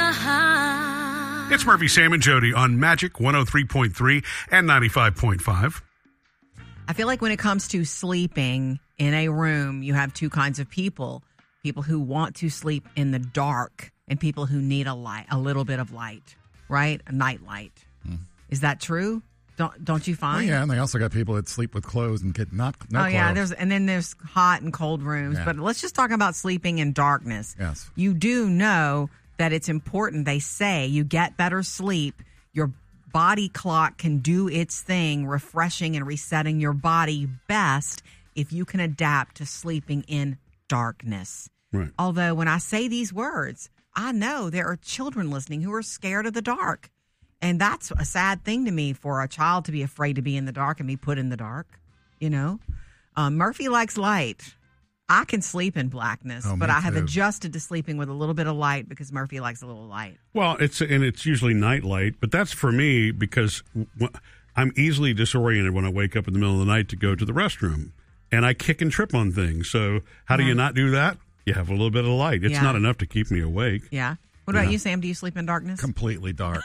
It's Murphy, Sam, and Jody on Magic 103.3 and 95.5. I feel like when it comes to sleeping in a room, you have two kinds of people. People who want to sleep in the dark and people who need a little bit of light, right? A night light. Is that true? Don't you find? Well, yeah, and they also got people that sleep with clothes and get no clothes. Yeah, there's hot and cold rooms. Yeah. But let's just talk about sleeping in darkness. Yes. You do know that it's important. They say you get better sleep. Your body clock can do its thing, refreshing and resetting your body best if you can adapt to sleeping in darkness. Right. Although when I say these words, I know there are children listening who are scared of the dark. And that's a sad thing to me for a child to be afraid to be in the dark and be put in the dark, you know. Murphy likes light. I can sleep in blackness, but I have adjusted to sleeping with a little bit of light because Murphy likes a little light. Well, it's usually night light, but that's for me because I'm easily disoriented when I wake up in the middle of the night to go to the restroom, and I kick and trip on things. So how do you not do that? You have a little bit of light. It's not enough to keep me awake. Yeah. What about you, Sam? Do you sleep in darkness? Completely dark.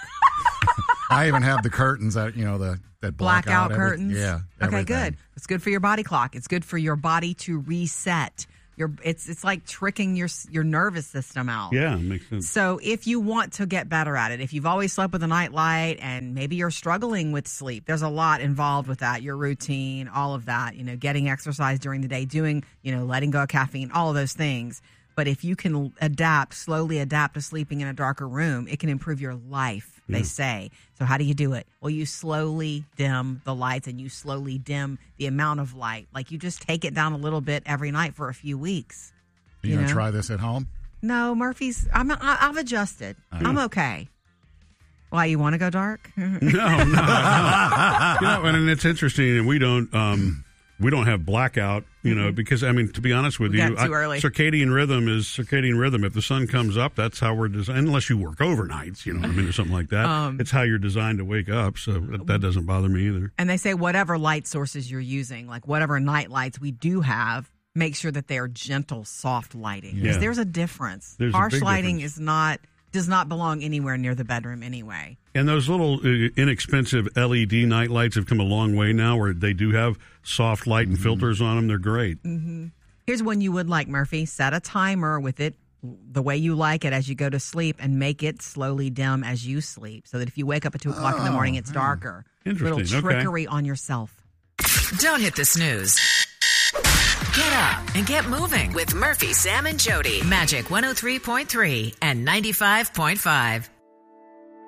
I even have the curtains that that blackout curtains. Yeah. Okay, everything. good. It's good for your body clock. It's good for your body to reset. It's like tricking your nervous system out. Yeah, makes sense. So if you want to get better at it, if you've always slept with a night light and maybe you're struggling with sleep, there's a lot involved with that. Your routine, all of that. Getting exercise during the day, letting go of caffeine, all of those things. But if you can slowly adapt to sleeping in a darker room, it can improve your life, they say. So how do you do it? Well, you slowly dim the lights and you slowly dim the amount of light. Like you just take it down a little bit every night for a few weeks. Are you going to try this at home? No, I've adjusted. I'm okay. Why, you want to go dark? No. And it's interesting, we don't have blackout, because, to be honest with you, too early. Circadian rhythm is circadian rhythm. If the sun comes up, that's how we're designed, unless you work overnights, or something like that. It's how you're designed to wake up, so that doesn't bother me either. And they say whatever light sources you're using, like whatever night lights we do have, make sure that they're gentle, soft lighting. Because there's a difference. Harsh lighting does not belong anywhere near the bedroom anyway. And those little inexpensive LED night lights have come a long way now where they do have soft light and filters on them. They're great. Mm-hmm. Here's one you would like, Murphy. Set a timer with it the way you like it as you go to sleep and make it slowly dim as you sleep so that if you wake up at 2 o'clock in the morning, it's darker. Interesting. Little trickery on yourself. Don't hit the snooze. Get up and get moving with Murphy, Sam, and Jody. Magic 103.3 and 95.5.